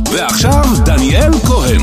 ועכשיו דניאל כהן.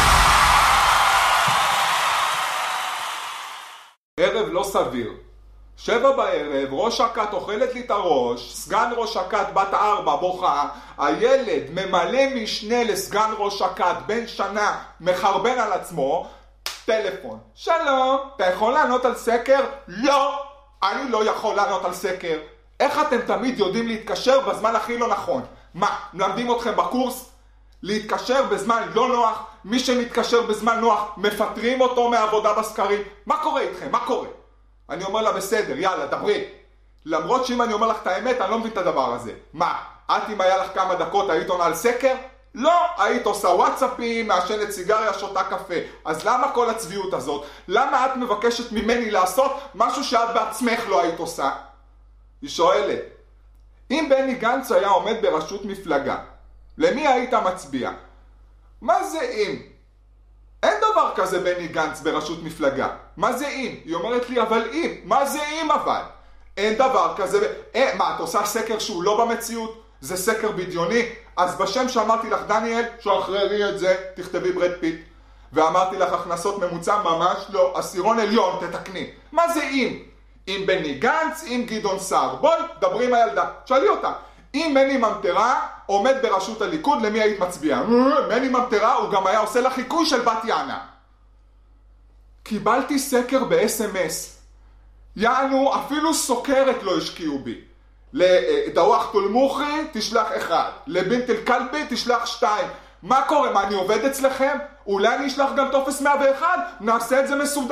ערב לא סביר. 7 בערב, ראש הכת אוכלת לי את הראש, סגן ראש הכת בת 4 בוכה, הילד ממלא משנה לסגן ראש הכת בן שנה מחרבן על עצמו, טלפון. שלום, אתה יכול לענות על סקר? לא, אני לא יכול לענות על סקר. איך אתם תמיד יודעים להתקשר בזמן הכי לא נכון? מה, מלמדים אתכם בקורס? להתקשר בזמן לא נוח, מי שמתקשר בזמן נוח מפטרים אותו מהעבודה בסקרים. מה קורה איתכם? מה קורה? אני אומר לה בסדר, יאללה, דברי. למרות שאם אני אומר לך את האמת, אני לא מבין את הדבר הזה. מה, את אם היה לך כמה דקות היית עונה על סקר? לא, היית עושה וואטסאפים, מעשנת סיגריה, שותה קפה. אז למה כל הצביעות הזאת? למה את מבקשת ממני לעשות משהו שאת בעצמך לא היית עושה? היא שואלת, אם בני גנץ היה עומד בראשות מפלגה, למי היית מצביע? מה זה אם? אין דבר כזה בני גנץ בראשות מפלגה. מה זה אם? היא אומרת לי, אבל אם. מה זה אם אבל? אין דבר כזה. מה, את עושה סקר שהוא לא במציאות? זה סקר בדיוני? אז בשם שאמרתי לך, דניאל, שחררי את זה, תכתבי ברד פיט. ואמרתי לך, הכנסות ממוצע ממש לא. עשירון עליון, תתקני. מה זה אם? אם בני גנץ, אם גדעון סער. בואי, דברי עם הילדה. שאלי אותה. אם מני ממטרה עומד בראשות הליכוד, למי היית מצביע? מני ממטרה הוא גם היה עושה לה חיקוי של בת יענה. קיבלתי סקר ב-SMS. יענו, אפילו סוכרת לא השקיעו בי. לדווח תולמוכי תשלח 1, לבינט אל-קלבי תשלח 2. מה קורה? מה, אני עובד אצלכם? אולי אני אשלח גם טופס 101? נעשה את זה מסודר.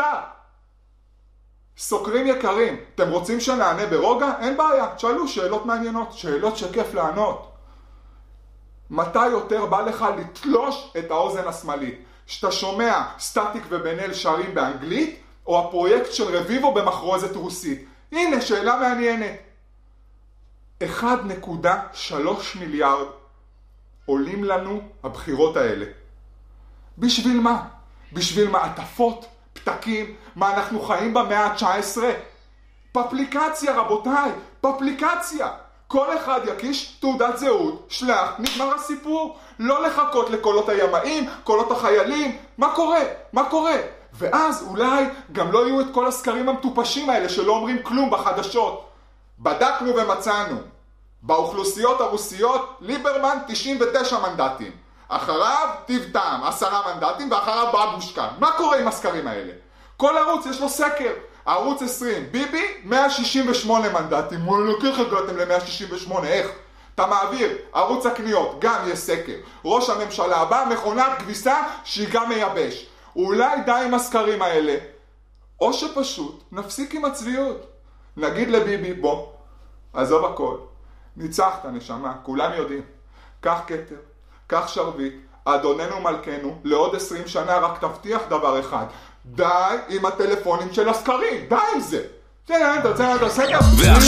סוקרים יקרים, אתם רוצים שנענה ברוגע? אין בעיה, תשאלו שאלות מעניינות, שאלות שכיף לענות. מתי יותר בא לך לתלוש את האוזן השמאלית? שאתה שומע סטטיק ובן אל שרים באנגלית, או הפרויקט של רביבו במחרוזת רוסית? הנה, שאלה מעניינת. 1.3 מיליארד עולים לנו הבחירות האלה. בשביל מה? בשביל מעטפות? פתקים? מה, אנחנו חיים במאה ה-19? פפליקציה, רבותיי, פפליקציה. כל אחד יקיש תעודת זהות, שלח, נגמר הסיפור. לא לחכות לקולות הימאים, קולות החיילים. מה קורה? מה קורה? ואז אולי גם לא יהיו את כל הסקרים המטופשים האלה שלא אומרים כלום בחדשות. בדקנו ומצאנו. באוכלוסיות הרוסיות, ליברמן 99 מנדטים. אחריו טיב-טעם 10 מנדטים, ואחריו בבושקה. מה קורה עם הסקרים האלה? כל ערוץ יש לו סקר. ערוץ 20, ביבי 168 מנדטים. איך הגעתם ל-168? איך? אתה מעביר, ערוץ הקניות, גם יש סקר. ראש הממשלה הבא, מכונת כביסה שהיא גם מייבש. אולי די עם הסקרים האלה, או שפשוט נפסיק עם הצביעות. נגיד לביבי, בוא, עזוב הכל. ניצחת נשמה, כולם יודעים. קח כתר, קח שרביט, אדוננו מלכנו, לעוד 20 שנה רק תבטיח דבר אחד. די עם הטלפונים של הסקרים, די עם זה. תראה, אתה רוצה סקר?